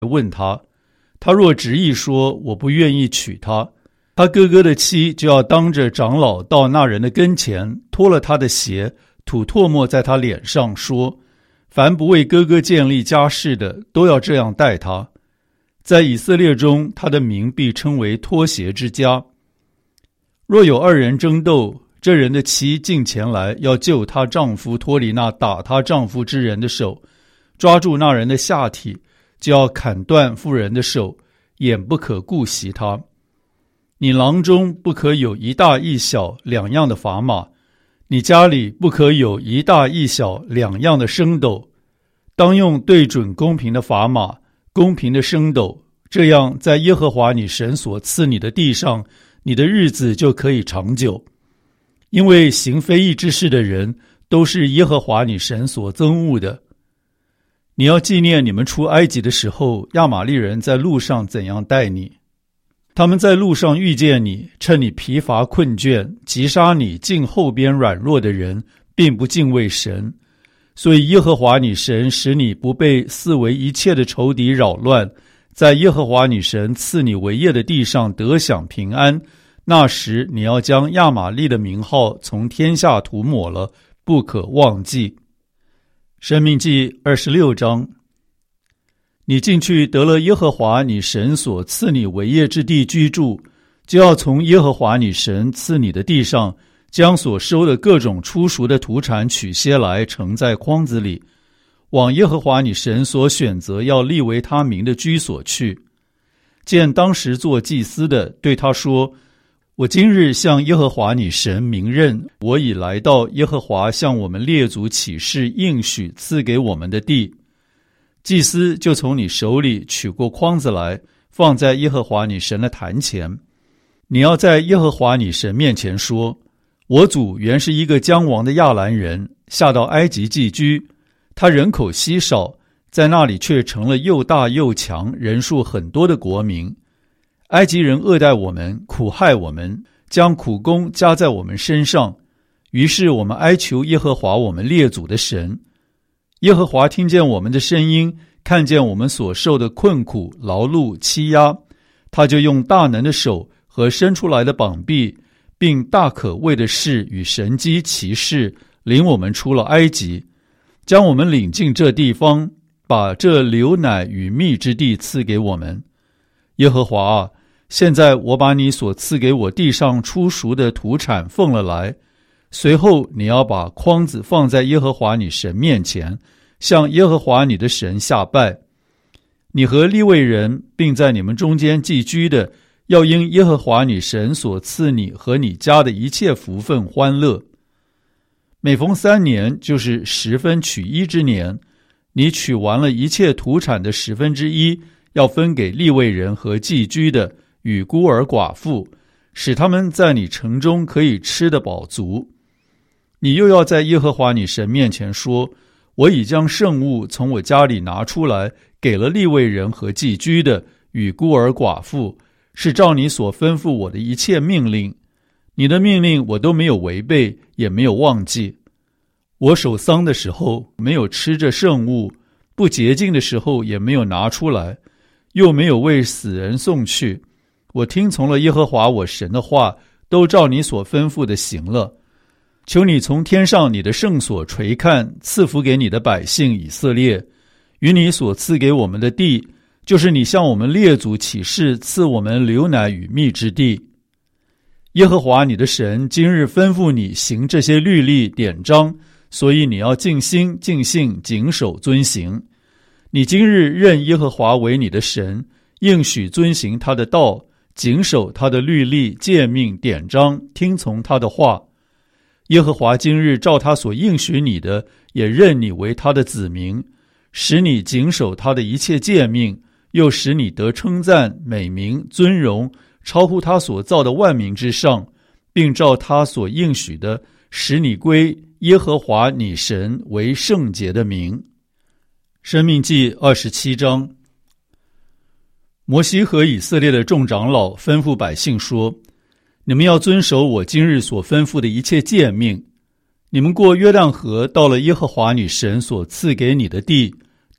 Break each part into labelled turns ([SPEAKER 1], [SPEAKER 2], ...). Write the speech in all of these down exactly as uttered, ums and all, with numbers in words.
[SPEAKER 1] 问他，他若执意说我不愿意娶她，他哥哥的妻就要当着长老到那人的跟前，脱了他的鞋，吐唾沫在他脸上，说，凡不为哥哥建立家室的，都要这样待他。在以色列中，他的名必称为脱鞋之家。若有二人争斗，这人的妻进前来，要救她丈夫脱离那打她丈夫之人的手，抓住那人的下体，就要砍断妇人的手，眼不可顾惜他。你囊中不可有一大一小两样的砝码，你家里不可有一大一小两样的升斗，当用对准公平的砝码，公平的升斗，这样在耶和华你神所赐你的地上，你的日子就可以长久。因为行非义之事的人，都是耶和华你神所憎恶的。你要纪念你们出埃及的时候，亚玛力人在路上怎样待你。他们在路上遇见你，趁你疲乏困倦，击杀你近后边软弱的人，并不敬畏神。所以耶和华你神使你不被四围一切的仇敌扰乱，在耶和华你神赐你为业的地上得享平安。那时你要将亚玛力的名号从天下涂抹了，不可忘记。申命记二十六章，你进去得了耶和华你神所赐你为业之地居住，就要从耶和华你神赐你的地上，将所收的各种初熟的土产取些来，盛在筐子里，往耶和华你神所选择要立为他名的居所去。见当时做祭司的，对他说，我今日向耶和华你神明认，我已来到耶和华向我们列祖起誓应许赐给我们的地。祭司就从你手里取过筐子来，放在耶和华你神的坛前。你要在耶和华你神面前说，我祖原是一个将亡的亚兰人，下到埃及寄居，他人口稀少，在那里却成了又大又强，人数很多的国民。埃及人恶待我们，苦害我们，将苦工加在我们身上。于是我们哀求耶和华我们列祖的神。耶和华听见我们的声音，看见我们所受的困苦、劳碌、欺压，他就用大能的手和伸出来的膀臂，并大可畏的事与神机奇事，领我们出了埃及，将我们领进这地方，把这流奶与蜜之地赐给我们。耶和华啊，现在我把你所赐给我地上出熟的土产奉了来，随后你要把筐子放在耶和华你神面前，向耶和华你的神下拜。你和利未人并在你们中间寄居的，要因耶和华你神所赐你和你家的一切福分欢乐。每逢三年，就是十分取一之年，你取完了一切土产的十分之一，要分给利未人和寄居的与孤儿寡妇，使他们在你城中可以吃得饱足。你又要在耶和华你神面前说，我已将圣物从我家里拿出来，给了利未人和寄居的与孤儿寡妇，是照你所吩咐我的一切命令。你的命令我都没有违背，也没有忘记。我守丧的时候没有吃这圣物，不洁净的时候也没有拿出来，又没有为死人送去。我听从了耶和华我神的话，都照你所吩咐的行了。求你从天上你的圣所垂看，赐福给你的百姓以色列，与你所赐给我们的地，就是你向我们列祖起誓赐我们流奶与蜜之地。耶和华你的神今日吩咐你行这些律例典章，所以你要尽心尽性谨守遵行。你今日认耶和华为你的神，应许遵行他的道，谨守他的律例诫命典章，听从他的话。耶和华今日照他所应许你的，也认你为他的子民，使你谨守他的一切诫命，又使你得称赞、美名、尊荣，超乎他所造的万民之上，并照他所应许的，使你归耶和华你神为圣洁的名。申命记二十七章。摩西和以色列的众长老吩咐百姓说，你们要遵守我今日所吩咐的一切诫命。你们过约旦河，到了耶和华你神所赐给你的地，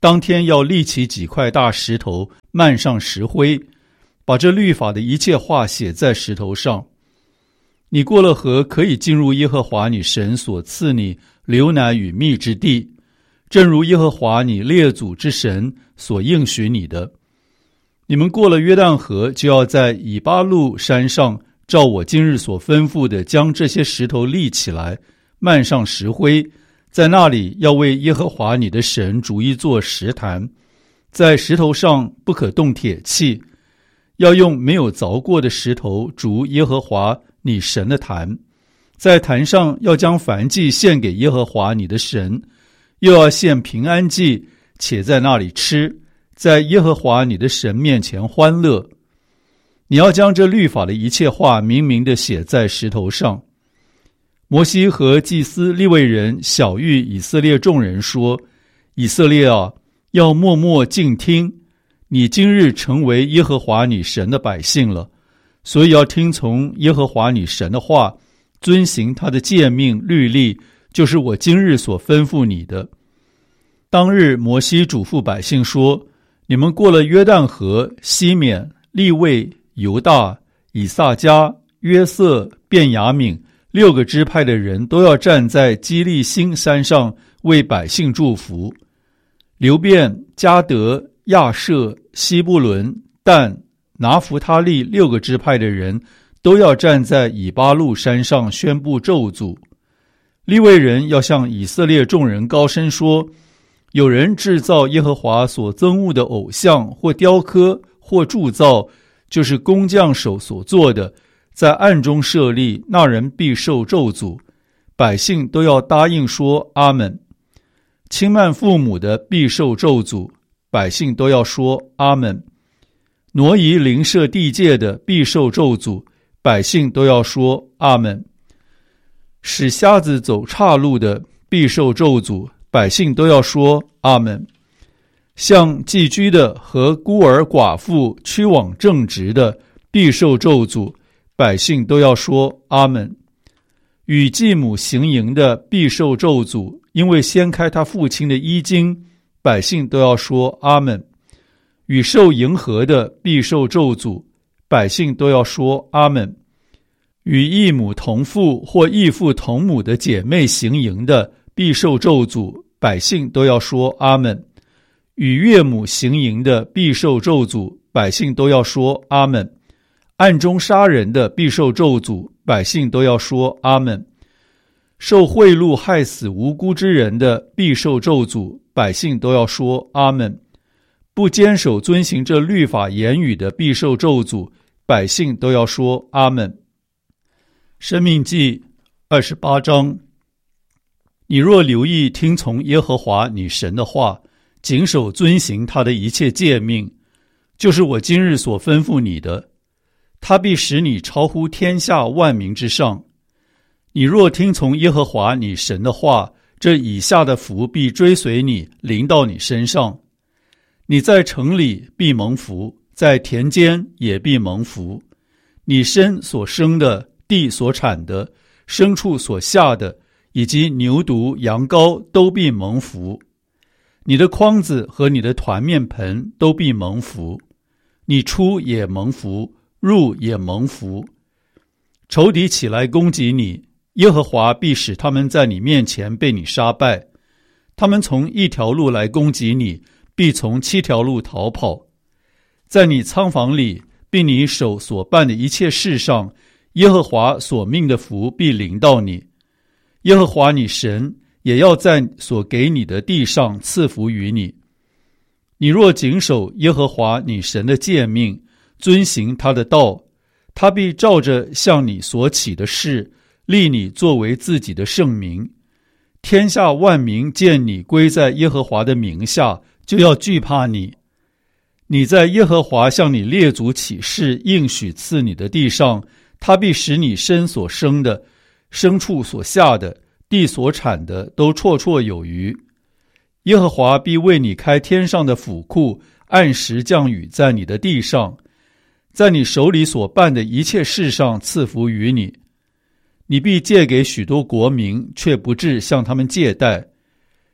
[SPEAKER 1] 当天要立起几块大石头，漫上石灰，把这律法的一切话写在石头上。你过了河，可以进入耶和华你神所赐你流奶与蜜之地，正如耶和华你列祖之神所应许你的。你们过了约旦河，就要在以巴路山上，照我今日所吩咐的，将这些石头立起来，漫上石灰，在那里要为耶和华你的神筑一座石坛，在石头上不可动铁器，要用没有凿过的石头筑耶和华你神的坛，在坛上要将燔祭献给耶和华你的神，又要献平安祭，且在那里吃，在耶和华你的神面前欢乐。你要将这律法的一切话明明地写在石头上。摩西和祭司利未人晓谕以色列众人说：以色列啊，要默默静听，你今日成为耶和华你神的百姓了，所以要听从耶和华你神的话，遵行他的诫命律例，就是我今日所吩咐你的。当日摩西嘱咐百姓说：你们过了约旦河，西缅、利未、犹大、以萨迦、约瑟、便雅悯六个支派的人都要站在基利心山上为百姓祝福。流便、迦得、亚设、西布伦、但、拿弗他利六个支派的人都要站在以巴路山上宣布咒诅。利未人要向以色列众人高声说：有人制造耶和华所憎恶的偶像，或雕刻，或铸造，就是工匠手所做的，在暗中设立，那人必受咒诅。百姓都要答应说阿们。轻慢父母的必受咒诅，百姓都要说阿们。挪移邻舍地界的必受咒诅，百姓都要说阿们。使瞎子走岔路的必受咒诅，百姓都要说阿们。向寄居的和孤儿寡妇屈枉正直的必受咒诅，百姓都要说阿们。与继母行淫的必受咒诅，因为掀开他父亲的衣襟，百姓都要说阿们。与受迎合的必受咒诅，百姓都要说阿们。与异母同父或异父同母的姐妹行淫的必受咒诅，百姓都要说阿们。与岳母行淫的必受咒诅，百姓都要说阿们。暗中杀人的必受咒诅，百姓都要说阿们。受贿赂害死无辜之人的必受咒诅，百姓都要说阿们。不坚守遵行这律法言语的必受咒诅，百姓都要说阿们。申命记二十八章。你若留意听从耶和华你神的话，谨守遵行他的一切诫命，就是我今日所吩咐你的，他必使你超乎天下万民之上。你若听从耶和华你神的话，这以下的福必追随你，临到你身上。你在城里必蒙福，在田间也必蒙福。你身所生的，地所产的，牲畜所下的，以及牛犊羊羔都必蒙福。你的筐子和你的团面盆都必蒙福。你出也蒙福，入也蒙福。仇敌起来攻击你，耶和华必使他们在你面前被你杀败。他们从一条路来攻击你，必从七条路逃跑。在你仓房里，并你手所办的一切事上，耶和华所命的福必临到你。耶和华你神也要在所给你的地上赐福于你。你若谨守耶和华你神的诫命，遵行他的道，他必照着向你所起的事，立你作为自己的圣民。天下万民见你归在耶和华的名下，就要惧怕你。你在耶和华向你列祖起誓应许赐你的地上，他必使你身所生的、牲畜所下的、地所产的都绰绰有余。耶和华必为你开天上的府库，按时降雨在你的地上，在你手里所办的一切事上赐福于你。你必借给许多国民，却不致向他们借贷。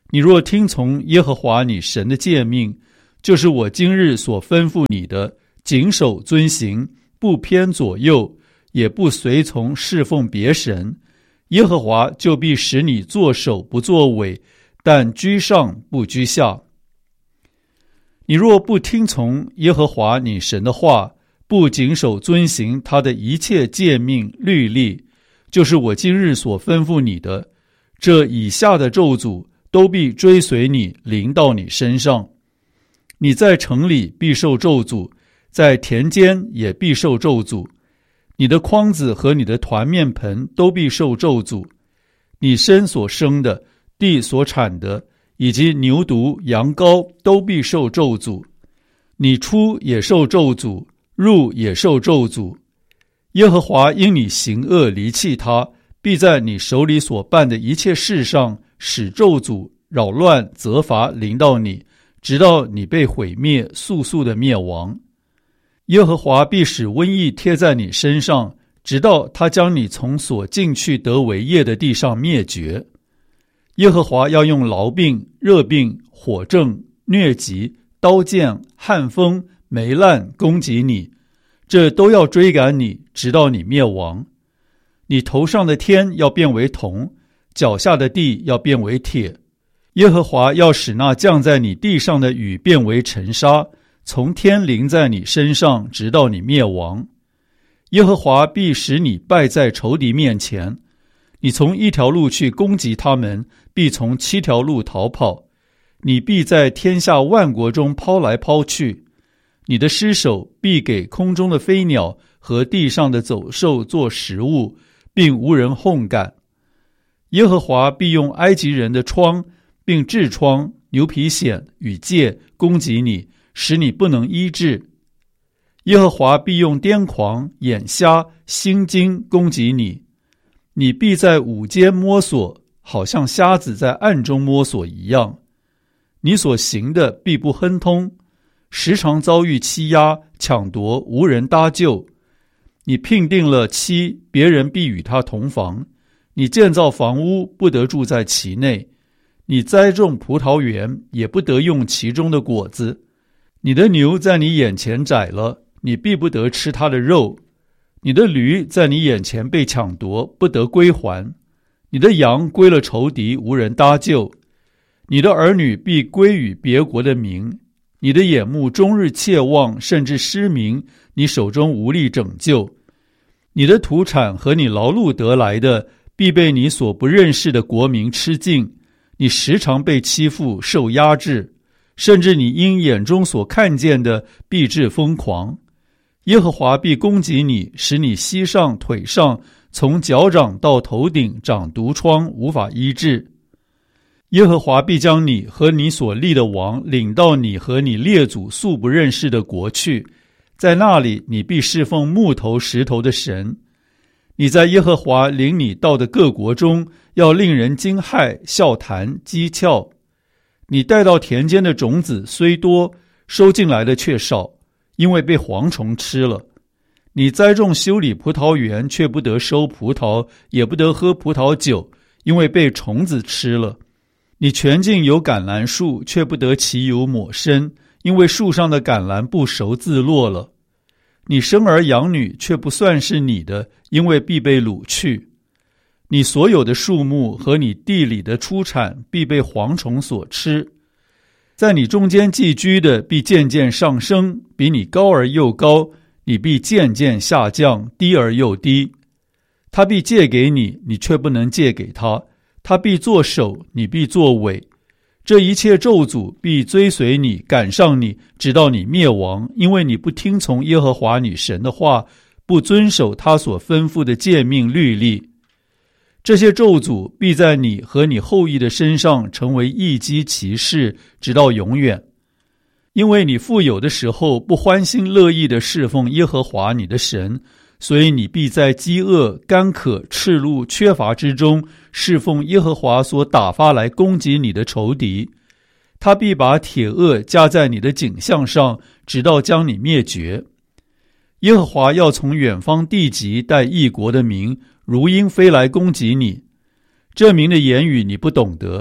[SPEAKER 1] 你若听从耶和华你神的诫命，就是我今日所吩咐你的，谨守遵行，不偏左右，也不随从侍奉别神，耶和华就必使你作首不作尾，但居上不居下。你若不听从耶和华你神的话，不谨守遵行他的一切诫命律例，就是我今日所吩咐你的，这以下的咒诅都必追随你，临到你身上。你在城里必受咒诅，在田间也必受咒诅。你的筐子和你的团面盆都必受咒诅。你身所生的，地所产的，以及牛犊、羊羔都必受咒诅。你出也受咒诅，入也受咒诅。耶和华因你行恶离弃他，必在你手里所办的一切事上使咒诅、扰乱、责罚临到你，直到你被毁灭，速速的灭亡。耶和华必使瘟疫贴在你身上，直到他将你从所进去得为业的地上灭绝。耶和华要用痨病、热病、火症、疟疾、刀剑、旱风、霉烂攻击你，这都要追赶你，直到你灭亡。你头上的天要变为铜，脚下的地要变为铁。耶和华要使那降在你地上的雨变为尘沙，从天淋在你身上，直到你灭亡。耶和华必使你败在仇敌面前，你从一条路去攻击他们，必从七条路逃跑。你必在天下万国中抛来抛去，你的尸首必给空中的飞鸟和地上的走兽做食物，并无人哄赶。耶和华必用埃及人的疮，并痔疮、牛皮癣与疥攻击你，使你不能医治。耶和华必用癫狂、眼瞎、心惊攻击你，你必在午间摸索，好像瞎子在暗中摸索一样。你所行的必不亨通，时常遭遇欺压、抢夺，无人搭救。你聘定了妻，别人必与他同房；你建造房屋，不得住在其内；你栽种葡萄园，也不得用其中的果子。你的牛在你眼前宰了，你必不得吃它的肉；你的驴在你眼前被抢夺，不得归还；你的羊归了仇敌，无人搭救。你的儿女必归于别国的民，你的眼目终日切望，甚至失明，你手中无力拯救。你的土产和你劳碌得来的，必被你所不认识的国民吃尽。你时常被欺负，受压制，甚至你因眼中所看见的，必致疯狂。耶和华必攻击你，使你膝上、腿上，从脚掌到头顶长毒疮，无法医治。耶和华必将你和你所立的王领到你和你列祖素不认识的国去，在那里你必侍奉木头石头的神。你在耶和华领你到的各国中，要令人惊骇、笑谈、讥诮。你带到田间的种子虽多，收进来的却少，因为被蝗虫吃了。你栽种修理葡萄园，却不得收葡萄，也不得喝葡萄酒，因为被虫子吃了。你全境有橄榄树，却不得其油抹身，因为树上的橄榄不熟自落了。你生儿养女，却不算是你的，因为必被掳去。你所有的树木和你地里的出产，必被蝗虫所吃。在你中间寄居的，必渐渐上升，比你高而又高；你必渐渐下降，低而又低。他必借给你，你却不能借给他。他必作首，你必作尾。这一切咒诅必追随你，赶上你，直到你灭亡，因为你不听从耶和华你神的话，不遵守他所吩咐的诫命律例。这些咒诅必在你和你后裔的身上成为一击奇事，直到永远。因为你富有的时候不欢心乐意地侍奉耶和华你的神，所以你必在饥饿、干渴、赤露、缺乏之中侍奉耶和华所打发来攻击你的仇敌。他必把铁轭加在你的颈项上，直到将你灭绝。耶和华要从远方地极带异国的民，如鹰飞来攻击你。这民的言语你不懂得，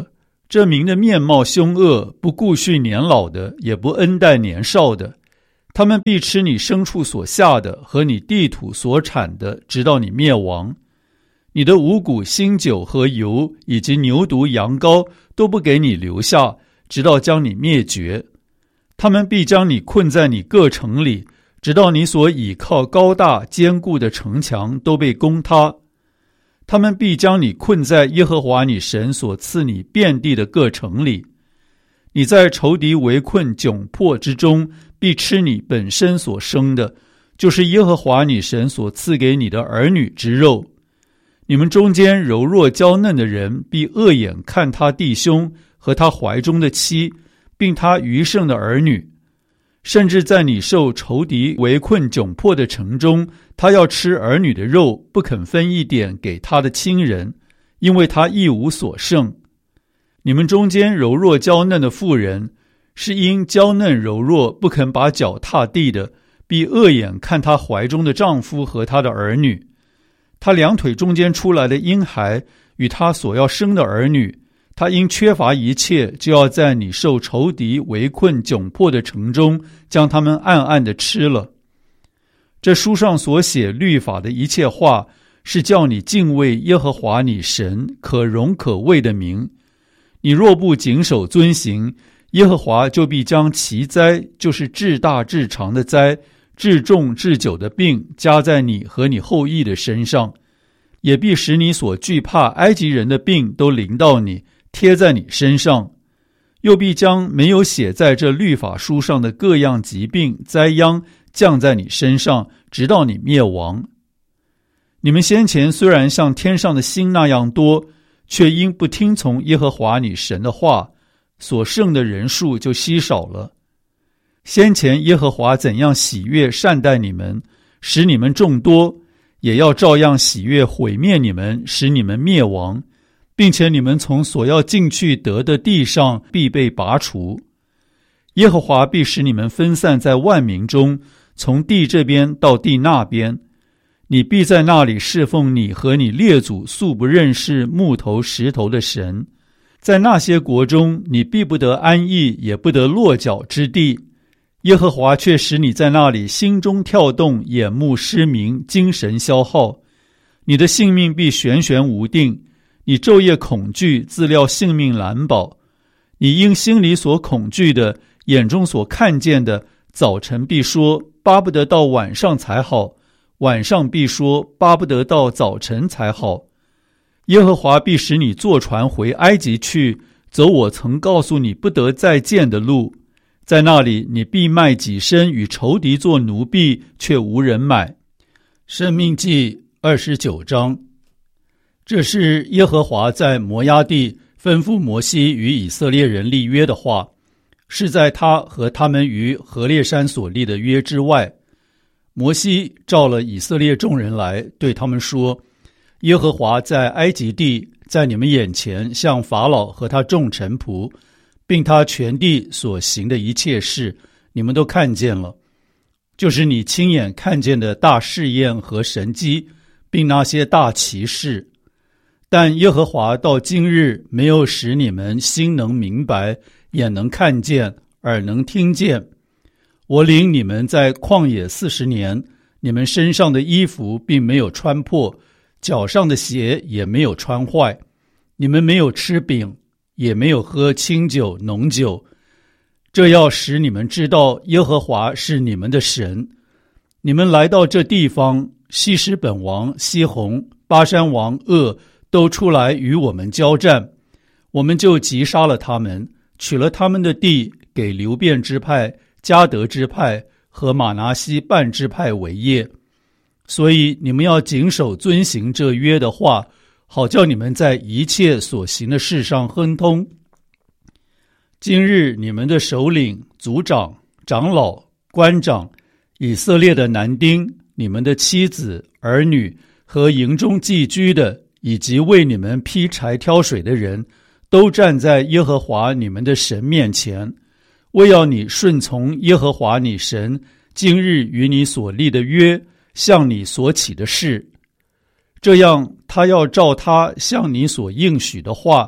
[SPEAKER 1] 这民的面貌凶恶，不顾恤年老的，也不恩待年少的。他们必吃你牲畜所下的和你地土所产的，直到你灭亡。你的五谷、新酒和油，以及牛犊、羊羔，都不给你留下，直到将你灭绝。他们必将你困在你各城里，直到你所倚靠高大坚固的城墙都被攻塌。他们必将你困在耶和华你神所赐你遍地的各城里。你在仇敌围困窘迫之中，必吃你本身所生的，就是耶和华你神所赐给你的儿女之肉。你们中间柔弱娇嫩的人，必恶眼看他弟兄和他怀中的妻，并他余剩的儿女。甚至在你受仇敌围困窘迫的城中，他要吃儿女的肉，不肯分一点给他的亲人，因为他一无所剩。你们中间柔弱娇嫩的妇人，是因娇嫩柔弱不肯把脚踏地的，必恶眼看她怀中的丈夫和她的儿女。她两腿中间出来的婴孩与她所要生的儿女，她因缺乏一切，就要在你受仇敌围困窘迫的城中，将他们暗暗地吃了。这书上所写律法的一切话，是叫你敬畏耶和华你神可荣可畏的名。你若不谨守遵行，耶和华就必将其灾，就是至大至长的灾，至重至久的病，加在你和你后裔的身上，也必使你所惧怕埃及人的病都临到你，贴在你身上，又必将没有写在这律法书上的各样疾病灾殃降在你身上，直到你灭亡。你们先前虽然像天上的星那样多，却因不听从耶和华你神的话，所剩的人数就稀少了。先前耶和华怎样喜悦善待你们，使你们众多，也要照样喜悦毁灭你们，使你们灭亡，并且你们从所要进去得的地上必被拔除。耶和华必使你们分散在万民中，从地这边到地那边。你必在那里侍奉你和你列祖素不认识木头石头的神。在那些国中，你必不得安逸，也不得落脚之地。耶和华却使你在那里心中跳动，眼目失明，精神消耗。你的性命必悬悬无定，你昼夜恐惧，自料性命难保。你因心里所恐惧的，眼中所看见的，早晨必说巴不得到晚上才好，晚上必说巴不得到早晨才好。耶和华必使你坐船回埃及去，走我曾告诉你不得再见的路。在那里你必卖己身与仇敌做奴婢，却无人买。申命记二十九章。这是耶和华在摩押地吩咐摩西与以色列人立约的话，是在他和他们于何烈山所立的约之外。摩西召了以色列众人来，对他们说：耶和华在埃及地，在你们眼前向法老和他众臣仆，并他全地所行的一切事，你们都看见了，就是你亲眼看见的大试验和神迹，并那些大奇事。但耶和华到今日没有使你们心能明白，眼能看见，耳能听见。我领你们在旷野四十年，你们身上的衣服并没有穿破，脚上的鞋也没有穿坏。你们没有吃饼，也没有喝清酒浓酒，这要使你们知道耶和华是你们的神。你们来到这地方，西施本王西宏、巴山王噩都出来与我们交战，我们就击杀了他们，取了他们的地，给流便支派、迦得支派和玛拿西半支派为业。所以你们要谨守遵行这约的话，好叫你们在一切所行的事上亨通。今日你们的首领、族长、长老、官长、以色列的男丁、你们的妻子、儿女和营中寄居的，以及为你们劈柴挑水的人，都站在耶和华你们的神面前，为要你顺从耶和华你神今日与你所立的约，向你所起的事。这样他要照他向你所应许的话，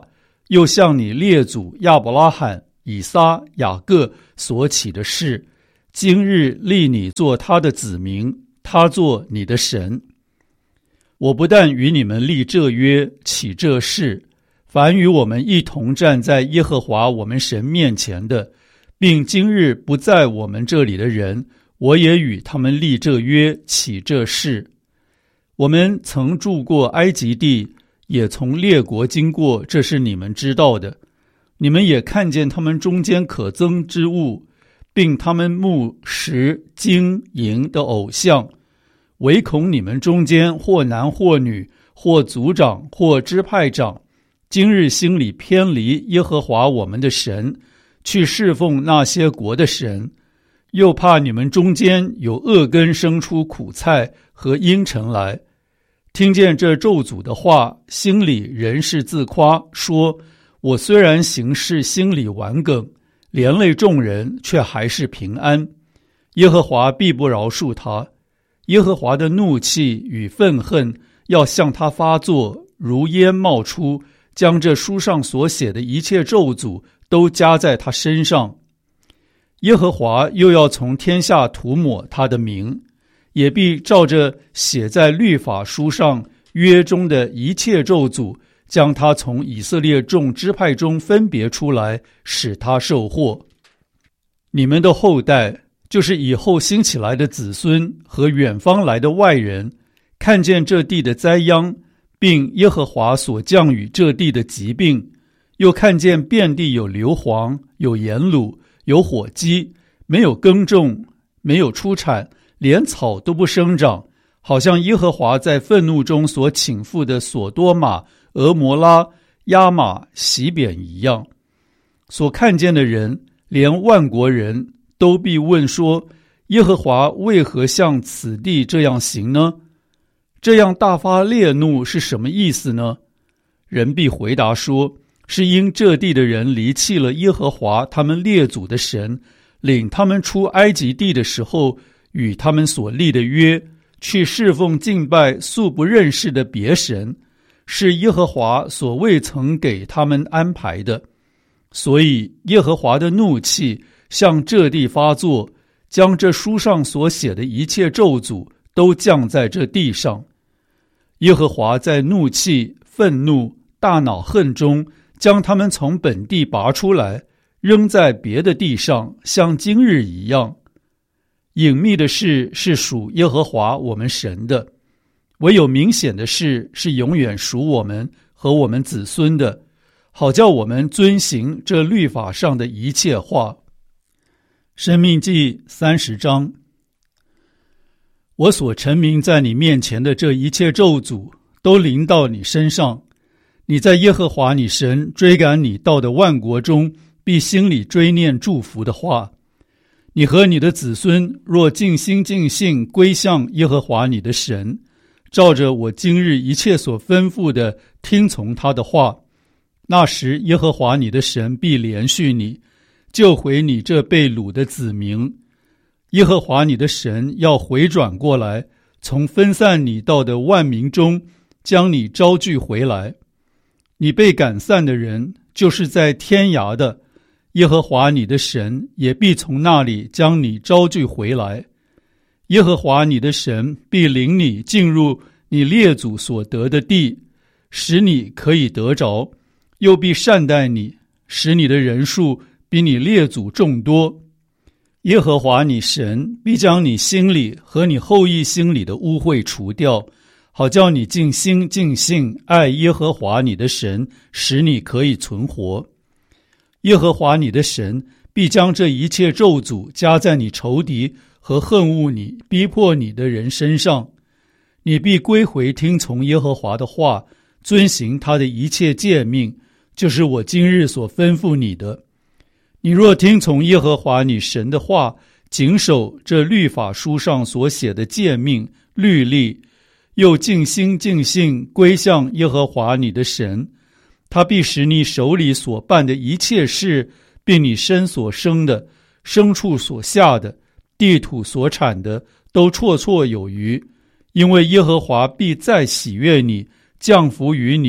[SPEAKER 1] 又向你列祖亚伯拉罕、以撒、雅各所起的誓，今日立你做他的子民，他做你的神。我不但与你们立这约，起这誓，凡与我们一同站在耶和华我们神面前的，并今日不在我们这里的人，我也与他们立这约，起这誓。我们曾住过埃及地，也从列国经过，这是你们知道的。你们也看见他们中间可憎之物，并他们木石金银的偶像，唯恐你们中间或男或女，或族长或支派长，今日心里偏离耶和华我们的神，去侍奉那些国的神，又怕你们中间有恶根生出苦菜和阴沉来。听见这咒诅的话，心里仍是自夸，说我虽然行事心里顽梗，连累众人，却还是平安。耶和华必不饶恕他，耶和华的怒气与愤恨要向他发作，如烟冒出，将这书上所写的一切咒诅都加在他身上。耶和华又要从天下涂抹他的名，也必照着写在律法书上约中的一切咒诅，将他从以色列众支派中分别出来，使他受祸。你们的后代，就是以后兴起来的子孙和远方来的外人，看见这地的灾殃，并耶和华所降与这地的疾病，又看见遍地有硫磺，有盐卤，有火鸡，没有耕种，没有出产，连草都不生长，好像耶和华在愤怒中所倾覆的所多玛、俄摩拉、亚玛、洗扁一样。所看见的人，连万国人都必问说，耶和华为何向此地这样行呢？这样大发烈怒是什么意思呢？人必回答说，是因这地的人离弃了耶和华他们列祖的神，领他们出埃及地的时候与他们所立的约，去侍奉敬拜素不认识的别神，是耶和华所未曾给他们安排的。所以耶和华的怒气向这地发作，将这书上所写的一切咒诅都降在这地上。耶和华在怒气、愤怒、大恼恨中，将他们从本地拔出来，扔在别的地上，像今日一样。隐秘的事是属耶和华我们神的，唯有明显的事是永远属我们和我们子孙的，好叫我们遵行这律法上的一切话。申命记三十章。我所陈明在你面前的这一切咒诅，都临到你身上。你在耶和华你神追赶你到的万国中，必心里追念祝福的话。你和你的子孙若尽心尽性归向耶和华你的神，照着我今日一切所吩咐的听从他的话，那时耶和华你的神必怜恤你，救回你这被掳的子民。耶和华你的神要回转过来，从分散你到的万民中将你招聚回来。你被赶散的人，就是在天涯的，耶和华你的神也必从那里将你招聚回来。耶和华你的神必领你进入你列祖所得的地，使你可以得着，又必善待你，使你的人数比你列祖众多。耶和华你神必将你心里和你后裔心里的污秽除掉，好叫你尽心尽性爱耶和华你的神，使你可以存活。耶和华你的神必将这一切咒诅加在你仇敌和恨恶你、逼迫你的人身上。你必归回听从耶和华的话，遵行他的一切诫命，就是我今日所吩咐你的。你若听从耶和华你神的话，谨守这律法书上所写的诫命律例，又尽心尽性归向耶和华你的神，他必使你手里所办的一切事，并你身所生的、牲畜所下的、地土所产的，都绰绰有余。因为耶和华必再喜悦你，降福于你，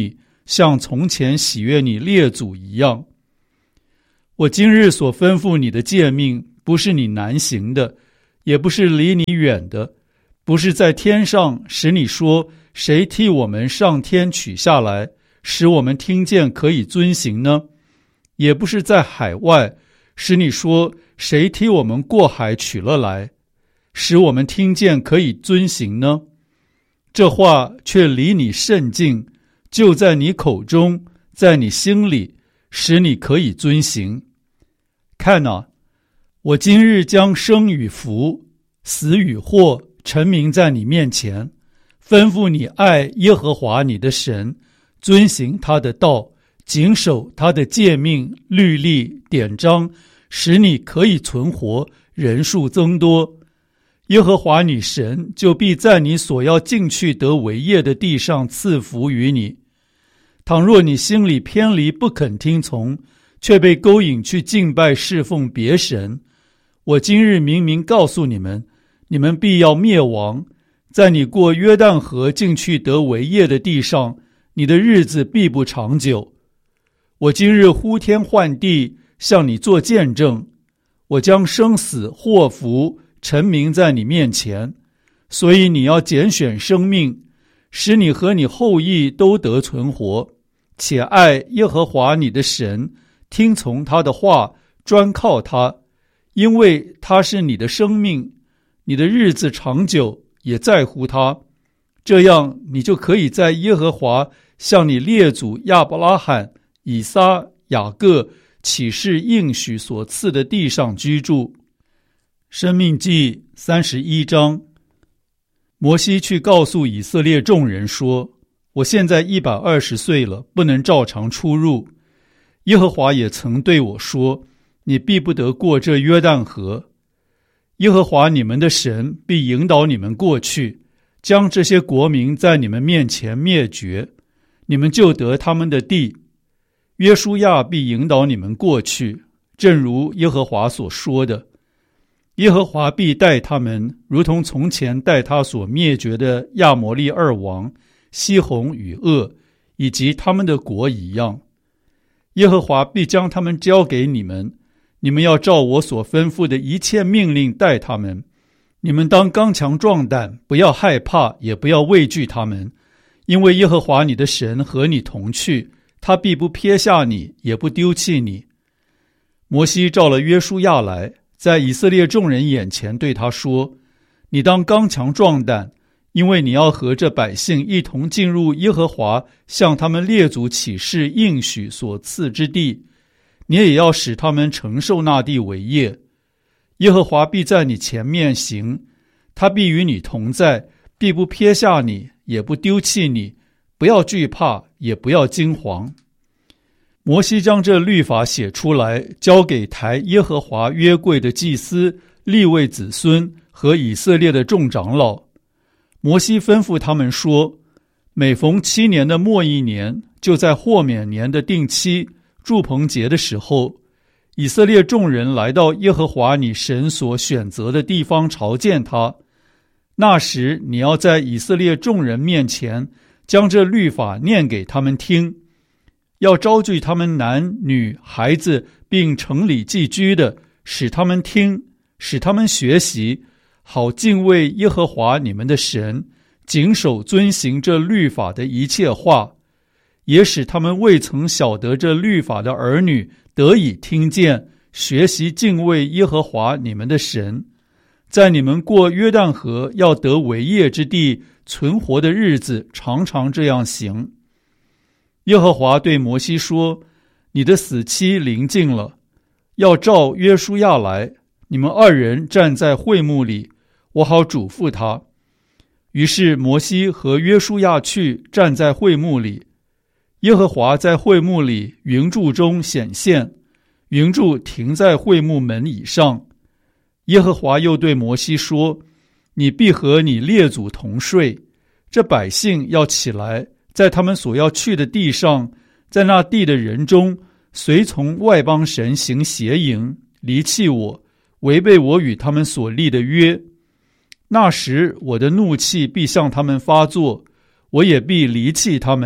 [SPEAKER 1] 像从前喜悦你列祖一样。我今日所吩咐你的诫命，不是你难行的，也不是离你远的，不是在天上使你说，谁替我们上天取下来，使我们听见可以遵行呢？也不是在海外，使你说，谁替我们过海取了来，使我们听见可以遵行呢？这话却离你甚近，就在你口中，在你心里，使你可以遵行。看哪，我今日将生与福、死与祸陈明在你面前，吩咐你爱耶和华你的神，遵行他的道，谨守他的诫命、律例、典章，使你可以存活，人数增多。耶和华你神就必在你所要进去得为业的地上赐福于你。倘若你心里偏离，不肯听从，却被勾引去敬拜侍奉别神，我今日明明告诉你们，你们必要灭亡。在你过约旦河进去得为业的地上，你的日子必不长久。我今日呼天唤地，向你做见证，我将生死祸福陈明在你面前，所以你要拣选生命，使你和你后裔都得存活，且爱耶和华你的神，听从他的话，专靠他，因为他是你的生命，你的日子长久，也在乎他。这样你就可以在耶和华向你列祖亚伯拉罕、以撒、雅各起誓应许所赐的地上居住。申命记三十一章。摩西去告诉以色列众人说，我现在一百二十岁了，不能照常出入。耶和华也曾对我说，你必不得过这约旦河。耶和华你们的神必引导你们过去，将这些国民在你们面前灭绝，你们就得他们的地。约书亚必引导你们过去，正如耶和华所说的。耶和华必待他们，如同从前待他所灭绝的亚摩利二王西宏与噩，以及他们的国一样。耶和华必将他们交给你们，你们要照我所吩咐的一切命令待他们。你们当刚强壮胆，不要害怕，也不要畏惧他们，因为耶和华你的神和你同去，他必不撇下你，也不丢弃你。摩西召了约书亚来，在以色列众人眼前对他说，你当刚强壮胆，因为你要和这百姓一同进入耶和华向他们列祖起誓应许所赐之地，你也要使他们承受那地为业。耶和华必在你前面行，他必与你同在，必不撇下你，也不丢弃你，不要惧怕，也不要惊惶。摩西将这律法写出来，交给抬耶和华约柜的祭司、利未子孙和以色列的众长老。摩西吩咐他们说，每逢七年的末一年，就在豁免年的定期住棚节的时候，以色列众人来到耶和华你神所选择的地方朝见他。那时你要在以色列众人面前将这律法念给他们听，要招聚他们男女孩子并城里寄居的，使他们听，使他们学习，好敬畏耶和华你们的神，谨守遵行这律法的一切话，也使他们未曾晓得这律法的儿女得以听见，学习敬畏耶和华你们的神，在你们过约旦河要得为业之地存活的日子，常常这样行。耶和华对摩西说，你的死期临近了，要召约书亚来，你们二人站在会幕里，我好嘱咐他。于是摩西和约书亚去站在会幕里，耶和华在会幕里云柱中显现，云柱停在会幕门以上。耶和华又对摩西说，你必和你列祖同睡，这百姓要起来，在他们所要去的地上，在那地的人中，随从外邦神行邪淫，离弃我，违背我与他们所立的约。那时我的怒气必向他们发作，我也必离弃他们，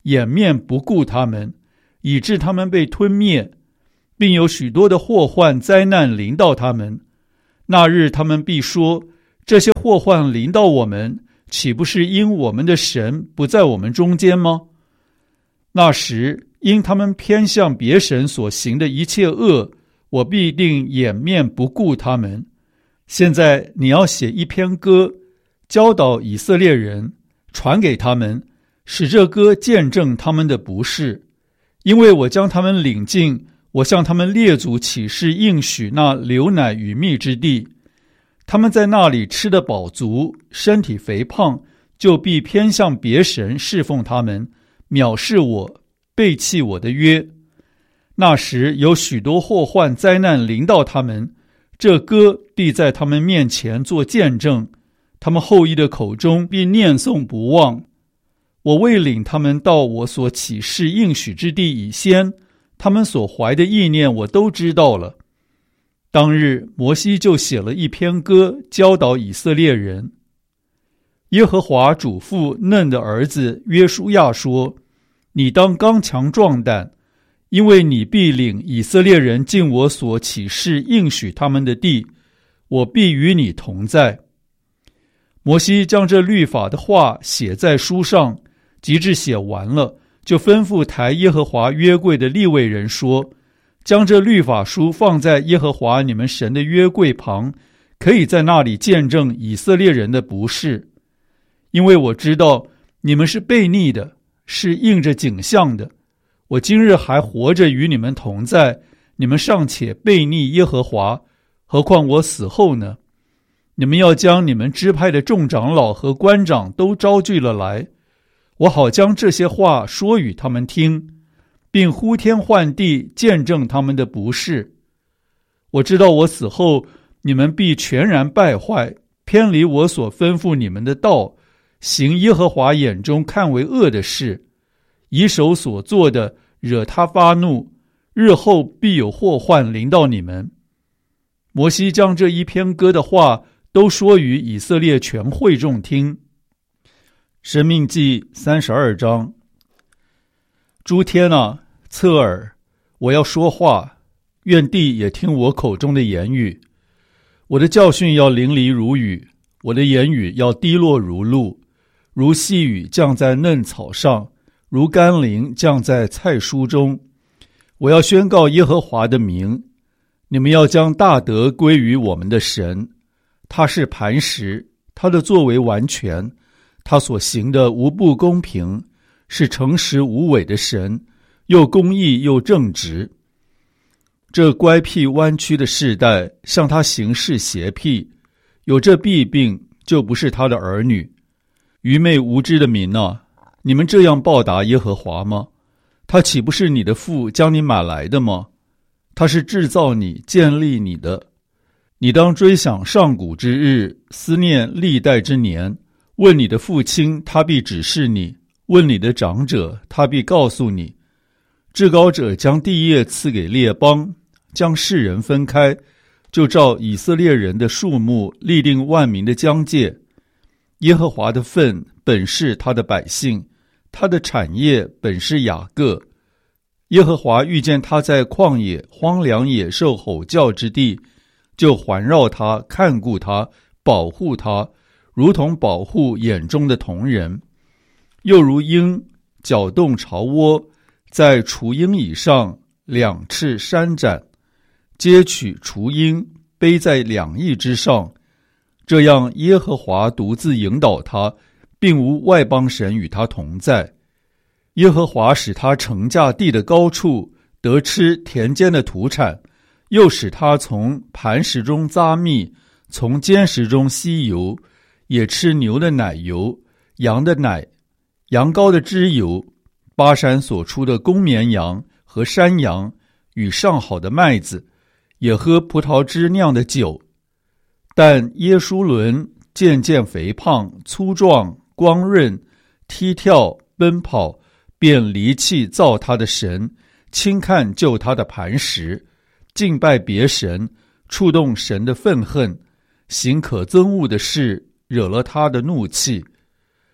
[SPEAKER 1] 掩面不顾他们，以致他们被吞灭，并有许多的祸患灾难临到他们。那日他们必说，这些祸患临到我们，岂不是因我们的神不在我们中间吗？那时因他们偏向别神所行的一切恶，我必定掩面不顾他们。现在你要写一篇歌，教导以色列人，传给他们，使这歌见证他们的不是。因为我将他们领进我向他们列祖起誓应许那流奶与蜜之地，他们在那里吃得饱足，身体肥胖，就必偏向别神侍奉他们，藐视我，背弃我的约。那时有许多祸患灾难临到他们，这歌必在他们面前做见证，他们后裔的口中必念诵不忘。我未领他们到我所起誓应许之地以先，他们所怀的意念我都知道了。当日摩西就写了一篇歌，教导以色列人。耶和华嘱咐嫩的儿子约书亚说，你当刚强壮胆，因为你必领以色列人进我所起誓应许他们的地，我必与你同在。摩西将这律法的话写在书上，及至写完了，就吩咐抬耶和华约柜的利未人说，将这律法书放在耶和华你们神的约柜旁，可以在那里见证以色列人的不是。因为我知道你们是悖逆的，是应着景象的。我今日还活着与你们同在，你们尚且悖逆耶和华，何况我死后呢？你们要将你们支派的众长老和官长都招聚了来，我好将这些话说与他们听，并呼天唤地见证他们的不是。我知道我死后，你们必全然败坏，偏离我所吩咐你们的道，行耶和华眼中看为恶的事，以手所做的惹他发怒，日后必有祸患临到你们。摩西将这一篇歌的话都说与以色列全会众听。申命记三十二章。诸天啊，侧耳，我要说话，愿地也听我口中的言语。我的教训要淋漓如雨，我的言语要滴落如露，如细雨降在嫩草上，如甘霖降在菜蔬中。我要宣告耶和华的名，你们要将大德归于我们的神。他是磐石，他的作为完全，他所行的无不公平，是诚实无伪的神，又公义又正直。这乖僻弯曲的世代向他行事邪僻，有这弊病，就不是他的儿女。愚昧无知的民啊，你们这样报答耶和华吗？他岂不是你的父将你买来的吗？他是制造你建立你的。你当追想上古之日，思念历代之年。问你的父亲，他必指示你；问你的长者，他必告诉你。至高者将地业赐给列邦，将世人分开，就照以色列人的数目立定万民的疆界。耶和华的份本是他的百姓，他的产业本是雅各。耶和华遇见他在旷野荒凉野兽吼叫之地，就环绕他，看顾他，保护他，如同保护眼中的瞳人。又如鹰搅动巢窝，在雏鹰以上两翅扇展，接取雏鹰，背在两翼之上。这样耶和华独自引导他，并无外邦神与他同在。耶和华使他乘驾地的高处，得吃田间的土产，又使他从磐石中扎蜜，从坚石中吸油，也吃牛的奶油，羊的奶，羊羔的脂油，巴山所出的公绵羊和山羊，与上好的麦子，也喝葡萄汁酿的酒。但耶书伦渐渐肥胖粗壮光润，踢跳奔跑，便离弃造他的神，轻看救他的磐石，敬拜别神，触动神的愤恨，行可憎恶的事，惹了他的怒气。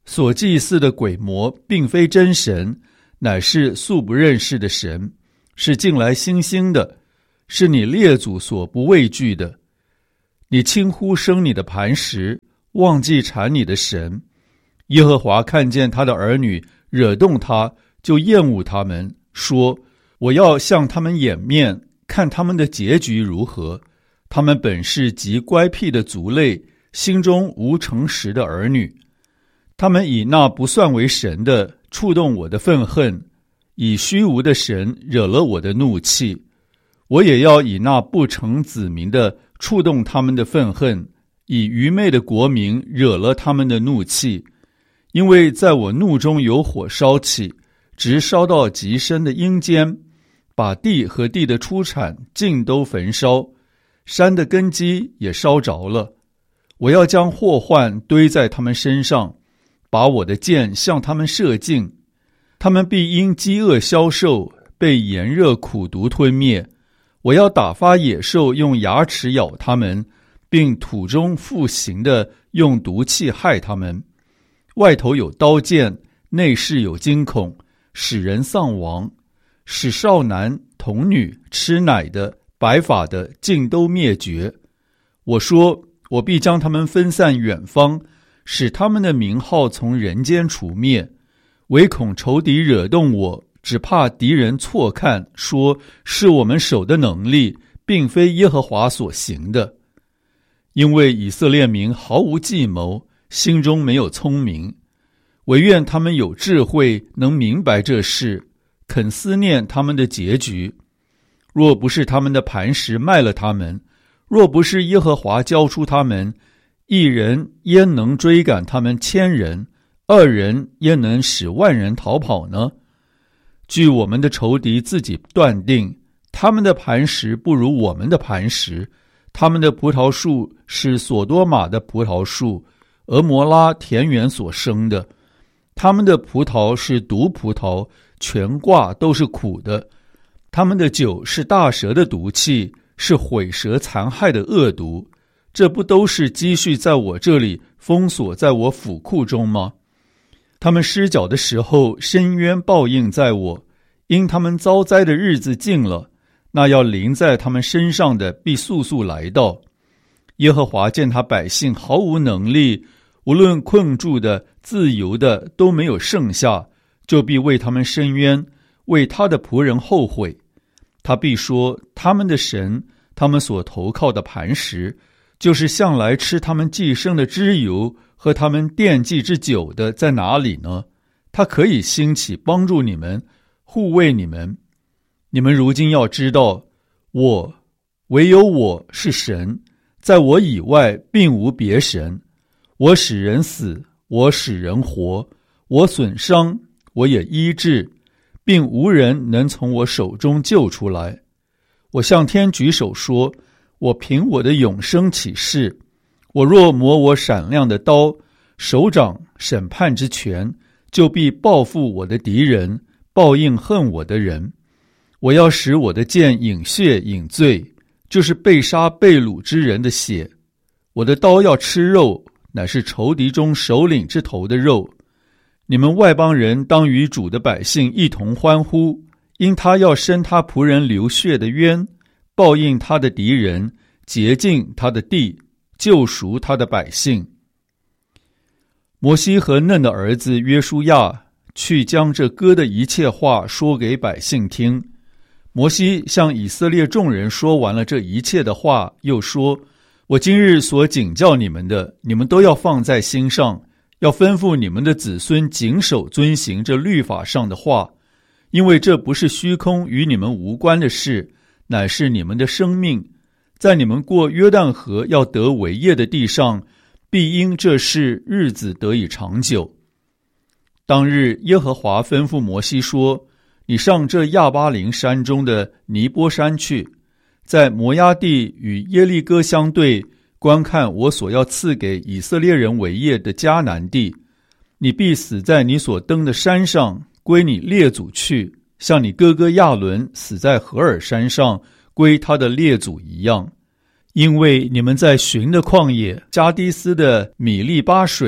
[SPEAKER 1] 所祭祀的鬼魔并非真神，乃是素不认识的神，是近来新兴的，是你列祖所不畏惧的。你轻忽生你的磐石，忘记产你的神。耶和华看见他的儿女惹动他，就厌恶他们，说：我要向他们掩面，看他们的结局如何。他们本是极乖僻的族类，心中无诚实的儿女。他们以那不算为神的触动我的愤恨，以虚无的神惹了我的怒气。我也要以那不成子民的触动他们的愤恨，以愚昧的国民惹了他们的怒气。因为在我怒中有火烧起，直烧到极深的阴间，把地和地的出产尽都焚烧，山的根基也烧着了。我要将祸患堆在他们身上，把我的箭向他们射尽。他们必因饥饿消瘦，被炎热苦毒吞灭。我要打发野兽用牙齿咬他们，并土中复行的用毒气害他们。外头有刀剑，内室有惊恐，使人丧亡，使少男童女吃奶的白发的尽都灭绝。我说，我必将他们分散远方，使他们的名号从人间除灭。唯恐仇敌惹动我，只怕敌人错看，说是我们手的能力，并非耶和华所行的。因为以色列民毫无计谋，心中没有聪明，惟愿他们有智慧，能明白这事，肯思念他们的结局。若不是他们的磐石卖了他们，若不是耶和华交出他们，一人焉能追赶他们千人？二人焉能使万人逃跑呢？据我们的仇敌自己断定，他们的磐石不如我们的磐石，他们的葡萄树是索多玛的葡萄树，俄摩拉田园所生的。他们的葡萄是毒葡萄，全挂都是苦的。他们的酒是大蛇的毒气，是毁蛇残害的恶毒。这不都是积蓄在我这里，封锁在我府库中吗？他们失脚的时候，深渊报应在我，因他们遭灾的日子近了，那要临在他们身上的必速速来到。耶和华见他百姓毫无能力，无论困住的自由的都没有剩下，就必为他们伸冤，为他的仆人后悔。他必说，他们的神，他们所投靠的磐石，就是向来吃他们寄生的脂油和他们奠祭之酒的，在哪里呢？他可以兴起帮助你们，护卫你们。你们如今要知道，我唯有我是神，在我以外并无别神。我使人死，我使人活，我损伤，我也医治，并无人能从我手中救出来。我向天举手说，我凭我的永生起誓，我若磨我闪亮的刀，手掌审判之权，就必报复我的敌人，报应恨我的人。我要使我的剑饮血饮醉，就是被杀被掳之人的血。我的刀要吃肉，乃是仇敌中首领之头的肉。你们外邦人当与主的百姓一同欢呼，因他要伸他仆人流血的冤，报应他的敌人，洁净他的地，救赎他的百姓。摩西和嫩的儿子约书亚去将这歌的一切话说给百姓听。摩西向以色列众人说完了这一切的话，又说，我今日所警教你们的，你们都要放在心上，要吩咐你们的子孙谨守遵行这律法上的话，因为这不是虚空与你们无关的事，乃是你们的生命。在你们过约旦河要得为业的地上，必因这事日子得以长久。当日耶和华吩咐摩西说，你上这亚巴琳山中的尼波山去，在摩押地与耶利哥相对，观看我所要赐给以色列人为业的迦南地。你必死在你所登的山上，归你列祖去，像你哥哥亚伦死在何尔山上，归他的列祖一样。因为你们在寻的旷野加低斯的米利巴水，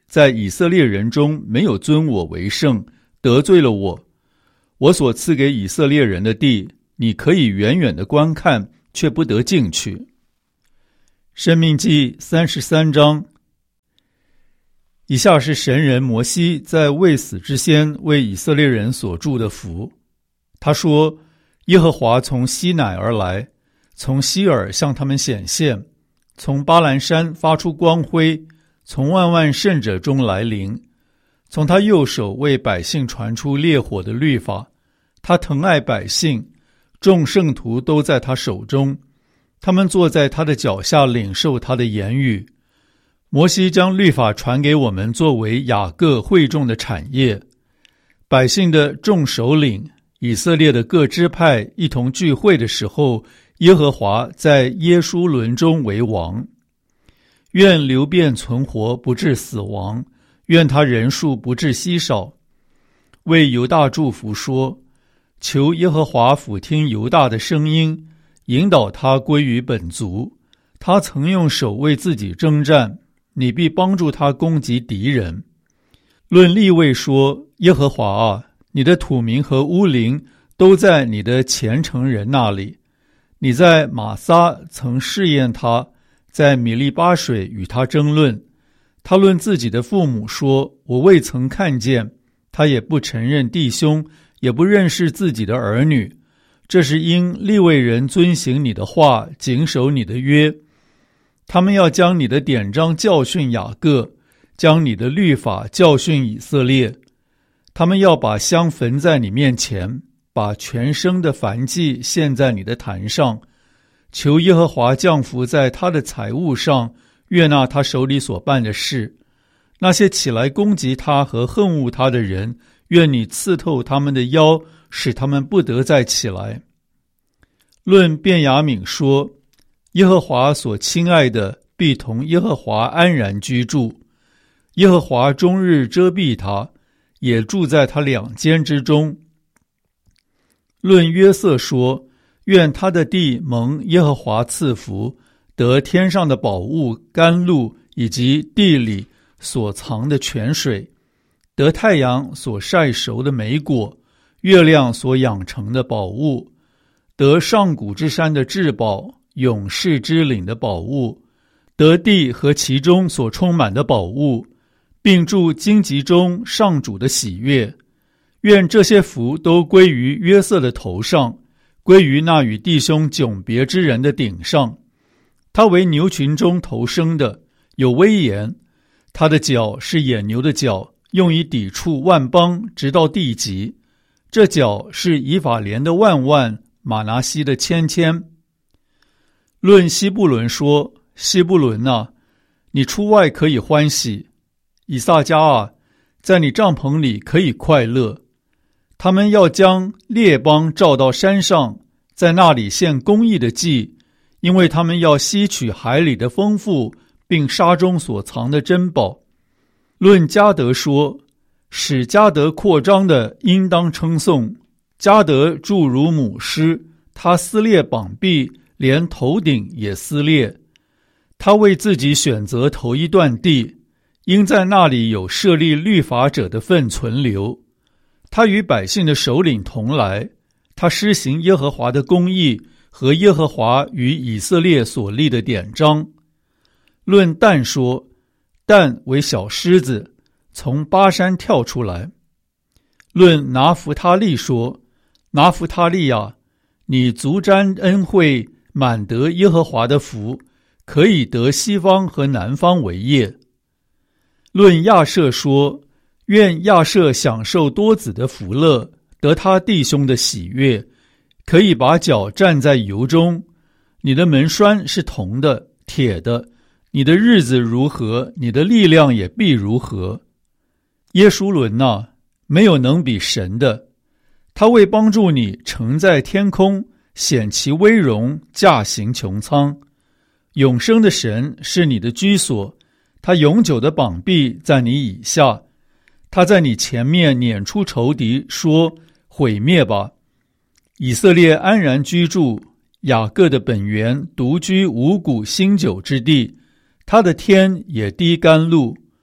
[SPEAKER 1] 在以色列人中没有尊我为圣，得罪了我。我所赐给以色列人的地，你可以远远的观看，却不得进去。申命记三十三章。以下是神人摩西在未死之先为以色列人所祝的福。他说，耶和华从西乃而来，从西尔向他们显现，从巴兰山发出光辉，从万万圣者中来临。从他右手为百姓传出烈火的律法。他疼爱百姓，众圣徒都在他手中，他们坐在他的脚下领受他的言语。摩西将律法传给我们，作为雅各会众的产业。百姓的众首领，以色列的各支派一同聚会的时候，耶和华在耶书伦中为王。愿流变存活，不致死亡，愿他人数不致稀少。为犹大祝福说，求耶和华俯听犹大的声音，引导他归于本族。他曾用手为自己征战，你必帮助他攻击敌人。论利未说，耶和华啊，你的土民和乌灵都在你的虔诚人那里。你在玛撒曾试验他，在米利巴水与他争论。他论自己的父母说，我未曾看见。他也不承认弟兄，也不认识自己的儿女。这是因利未人遵行你的话，谨守你的约。他们要将你的典章教训雅各，将你的律法教训以色列。他们要把香焚在你面前，把全生的燔祭献在你的坛上。求耶和华降福在他的财物上，悦纳他手里所办的事。那些起来攻击他和恨恶他的人，愿你刺透他们的腰，使他们不得再起来。论便雅悯说，耶和华所亲爱的必同耶和华安然居住。耶和华终日遮蔽他，也住在他两肩之中。论约瑟说，愿他的地蒙耶和华赐福，得天上的宝物甘露，以及地里所藏的泉水，得太阳所晒熟的美果，月亮所养成的宝物，得上古之山的至宝，永世之岭的宝物，得地和其中所充满的宝物，并住荆棘中上主的喜悦。愿这些福都归于约瑟的头上，归于那与弟兄迥别之人的顶上。他为牛群中头生的，有威严。他的角是野牛的角，用以抵触万邦，直到地极。这角是以法莲的万万，玛拿西的千千。论西布伦说，西布伦啊，你出外可以欢喜；以撒家啊，在你帐篷里可以快乐。他们要将列邦召到山上，在那里献公义的祭，因为他们要吸取海里的丰富，并沙中所藏的珍宝。论迦得说，使迦得扩张的应当称颂。迦得著如母狮，他撕裂膀臂，连头顶也撕裂。他为自己选择头一段地，因在那里有设立律法者的份存留。他与百姓的首领同来，他施行耶和华的公义和耶和华与以色列所立的典章。论但说，但为小狮子，从巴山跳出来。论拿弗他利说，拿弗他利啊，你足沾恩惠，满得耶和华的福，可以得西方和南方为业。论亚设说，愿亚设享受多子的福乐，得他弟兄的喜悦，可以把脚站在油中。你的门栓是铜的、铁的，你的日子如何，你的力量也必如何。耶书伦啊，没有能比神的。他为帮助你乘在天空，显其威荣，驾行穹苍。永生的神是你的居所，他永久的膀臂在你以下。他在你前面撵出仇敌，说，毁灭吧。以色列安然居住，雅各的本源独居五谷新酒之地，他的天也滴甘露。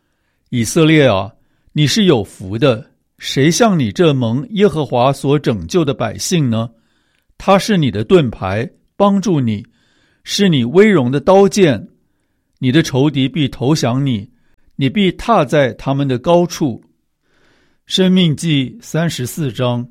[SPEAKER 1] 以色列啊，你是有福的，谁像你这蒙耶和华所拯救的百姓呢？他是你的盾牌，帮助你，是你威荣的刀剑。你的仇敌必投降你，你必踏在他们的高处。申命记三十四章。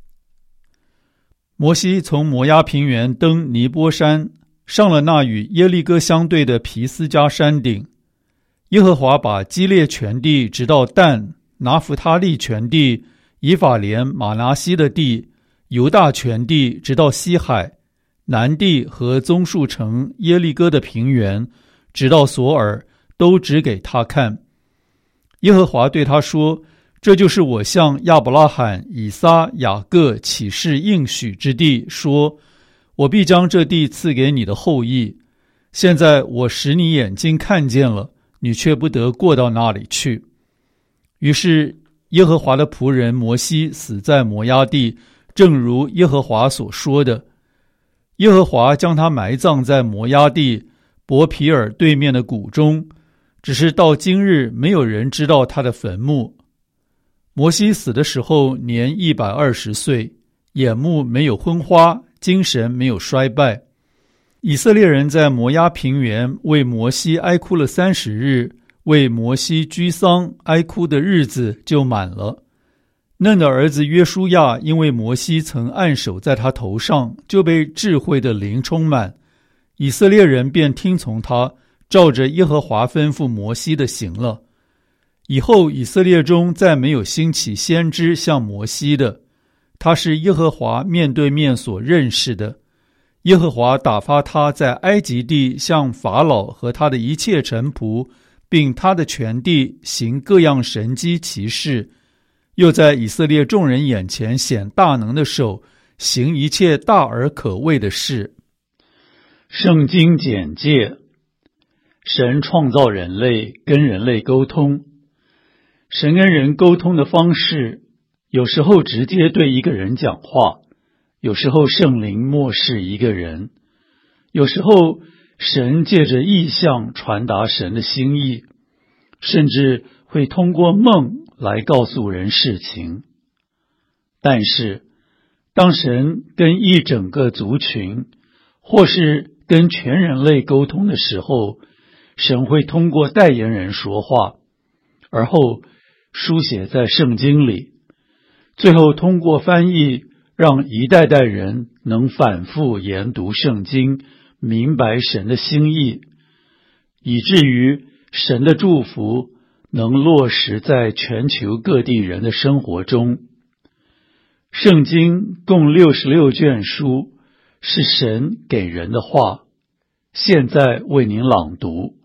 [SPEAKER 1] 摩西从摩押平原登尼波山，上了那与耶利哥相对的皮斯加山顶。耶和华把基列全地直到但、拿弗他利全地、以法莲、马拿西的地、犹大全地直到西海、南地和棕树城耶利哥的平原，直到索尔，都指给他看。耶和华对他说，这就是我向亚伯拉罕、以撒、雅各起誓应许之地，说我必将这地赐给你的后裔。现在我使你眼睛看见了，你却不得过到那里去。于是耶和华的仆人摩西死在摩押地，正如耶和华所说的。耶和华将他埋葬在摩押地伯皮尔对面的谷中，只是到今日没有人知道他的坟墓。摩西死的时候年一百二十岁，眼目没有昏花，精神没有衰败。以色列人在摩押平原为摩西哀哭了三十日，为摩西居丧哀哭的日子就满了。嫩的儿子约书亚因为摩西曾按手在他头上，就被智慧的灵充满，以色列人便听从他，照着耶和华吩咐摩西的行了。以后以色列中再没有兴起先知像摩西的，他是耶和华面对面所认识的。耶和华打发他在埃及地向法老和他的一切臣仆，并他的全地行各样神迹奇事，又在以色列众人眼前显大能的手，行一切大而可畏的事。圣经简介：神创造人类，跟人类沟通。神跟人沟通的方式，有时候直接对一个人讲话，有时候圣灵默示一个人，有时候神借着异象传达神的心意，甚至会通过梦来告诉人事情。但是当神跟一整个族群或是跟全人类沟通的时候，神会通过代言人说话，而后书写在圣经里，最后通过翻译让一代代人能反复研读圣经，明白神的心意，以至于神的祝福能落实在全球各地人的生活中。圣经共六十六卷书，是神给人的话，现在为您朗读。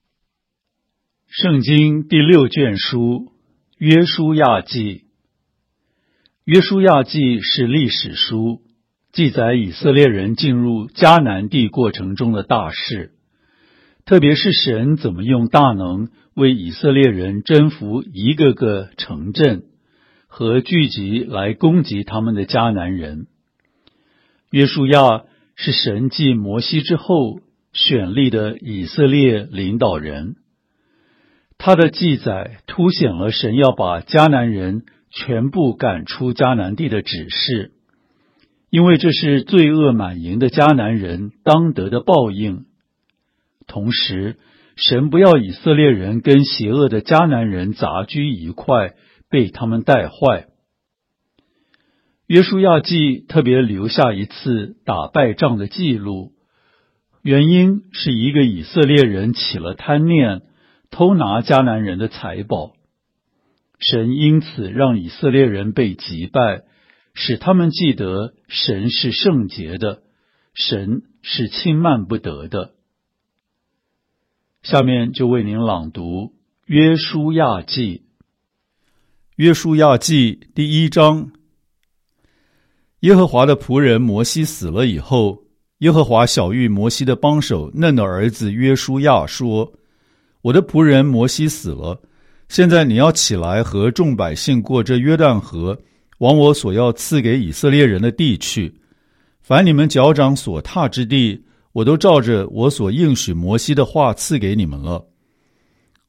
[SPEAKER 1] 圣经第六卷书，约书亚记。约书亚记是历史书，记载以色列人进入迦南地过程中的大事，特别是神怎么用大能为以色列人征服一个个城镇和聚集来攻击他们的迦南人。约书亚是神继摩西之后选立的以色列领导人，他的记载凸显了神要把迦南人全部赶出迦南地的指示，因为这是罪恶满盈的迦南人当得的报应。同时，神不要以色列人跟邪恶的迦南人杂居一块，被他们带坏。约书亚记特别留下一次打败仗的记录，原因是一个以色列人起了贪念，偷拿迦南人的财宝。神因此让以色列人被击败，使他们记得神是圣洁的，神是轻慢不得的。下面就为您朗读约书亚记。约书亚记第一章。耶和华的仆人摩西死了以后，耶和华晓谕摩西的帮手嫩的儿子约书亚说，我的仆人摩西死了，现在你要起来和众百姓过这约旦河，往我所要赐给以色列人的地去。凡你们脚掌所踏之地，我都照着我所应许摩西的话赐给你们了。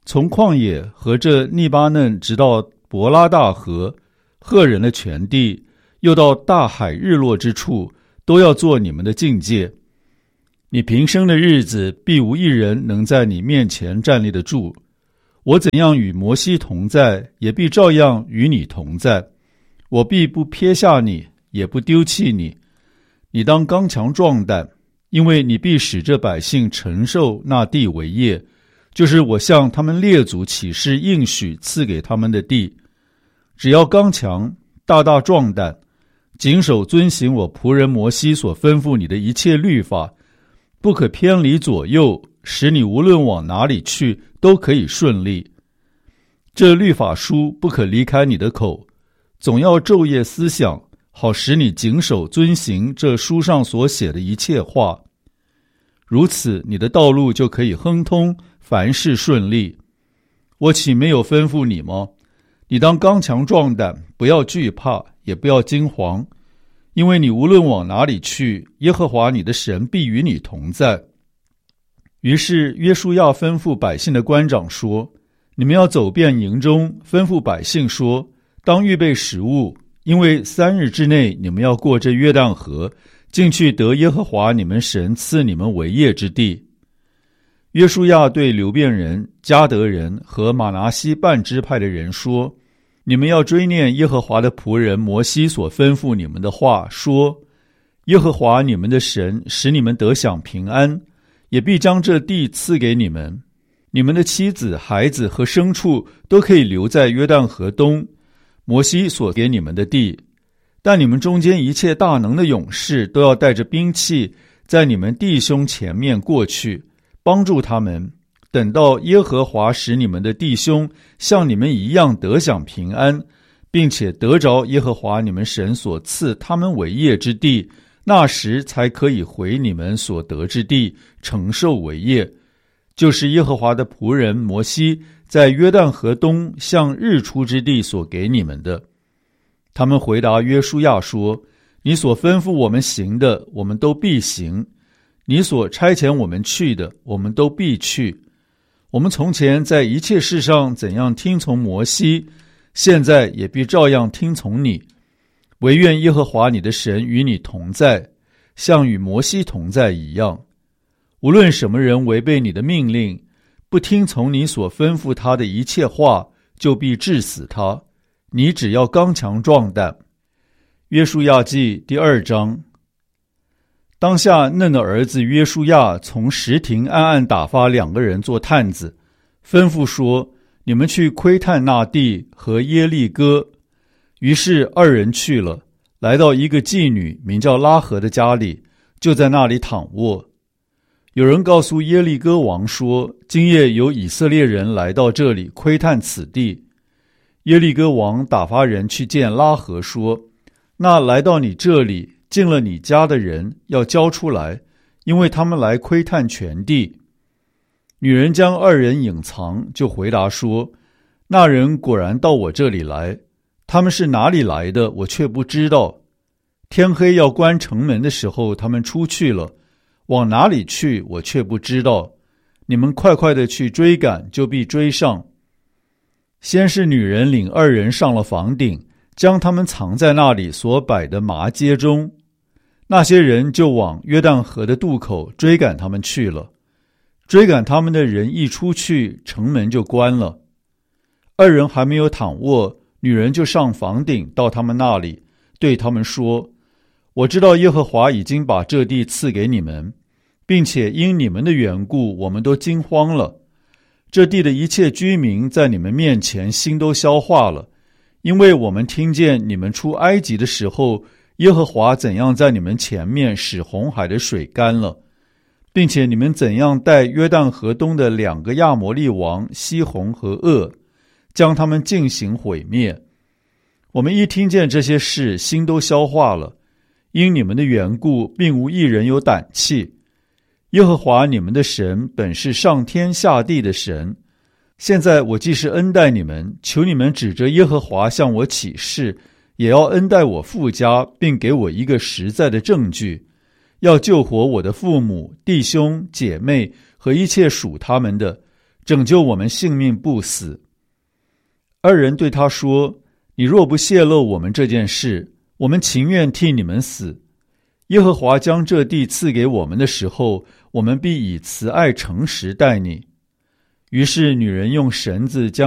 [SPEAKER 1] 从旷野和这利巴嫩直到伯拉大河，赫人的全地，又到大海日落之处，都要做你们的境界。你平生的日子，必无一人能在你面前站立得住。我怎样与摩西同在，也必照样与你同在。我必不撇下你，也不丢弃你。你当刚强壮胆，因为你必使这百姓承受那地为业，就是我向他们列祖起誓应许赐给他们的地。只要刚强，大大壮胆，谨守遵行我仆人摩西所吩咐你的一切律法，不可偏离左右，使你无论往哪里去都可以顺利。这律法书不可离开你的口，总要昼夜思想，好使你谨守遵行这书上所写的一切话。如此，你的道路就可以亨通，凡事顺利。我岂没有吩咐你吗？你当刚强壮胆，不要惧怕，也不要惊惶，因为你无论往哪里去，耶和华你的神必与你同在。于是约书亚吩咐百姓的官长说：你们要走遍营中，吩咐百姓说，当预备食物，因为三日之内你们要过这约旦河，进去得耶和华你们神赐你们为业之地。约书亚对流便人、迦得人和玛拿西半支派的人说：你们要追念耶和华的仆人摩西所吩咐你们的话，说：耶和华你们的神使你们得享平安，也必将这地赐给你们。你们的妻子、孩子和牲畜都可以留在约旦河东，摩西所给你们的地。但你们中间一切大能的勇士都要带着兵器，在你们弟兄前面过去，帮助他们，等到耶和华使你们的弟兄像你们一样得享平安，并且得着耶和华你们神所赐他们为业之地，那时才可以回你们所得之地，承受为业，就是耶和华的仆人摩西在约旦河东向日出之地所给你们的。他们回答约书亚说：你所吩咐我们行的，我们都必行；你所差遣我们去的，我们都必去。我们从前在一切事上怎样听从摩西，现在也必照样听从你。惟愿耶和华你的神与你同在，像与摩西同在一样。无论什么人违背你的命令，不听从你所吩咐他的一切话，就必治死他。你只要刚强壮胆。约书亚记第二章。当下嫩的儿子约书亚从石亭暗暗打发两个人做探子，吩咐说：你们去窥探那地和耶利哥。于是二人去了，来到一个妓女名叫拉合的家里，就在那里躺卧。有人告诉耶利哥王说：今夜有以色列人来到这里窥探此地。耶利哥王打发人去见拉合说：那来到你这里进了你家的人要交出来，因为他们来窥探全地。女人将二人隐藏，就回答说：那人果然到我这里来，他们是哪里来的，我却不知道。天黑要关城门的时候，他们出去了，往哪里去，我却不知道。你们快快的去追赶，就必追上。先是女人领二人上了房顶，将他们藏在那里所摆的麻秸中。那些人就往约旦河的渡口追赶他们去了。追赶他们的人一出去，城门就关了。二人还没有躺卧，女人就上房顶到他们那里，对他们说：我知道耶和华已经把这地赐给你们，并且因你们的缘故，我们都惊慌了。这地的一切居民在你们面前心都消化了，因为我们听见你们出埃及的时候，耶和华怎样在你们前面使红海的水干了，并且你们怎样带约旦河东的两个亚摩利王西宏和噩，将他们进行毁灭。我们一听见这些事，心都消化了，因你们的缘故，并无一人有胆气。耶和华你们的神本是上天下地的神。现在我既是恩待你们，求你们指着耶和华向我起誓，也要恩待我父家，并给我一个实在的证据，要救活我的父母、弟兄、姐妹和一切属他们的， 拯救我们性命不死。”二人对他说：“你若不泄露我们这件事，我们情愿替你们死。耶和华将这地赐给我们的时候，我们必以慈爱诚实待你。”于是女人用绳子将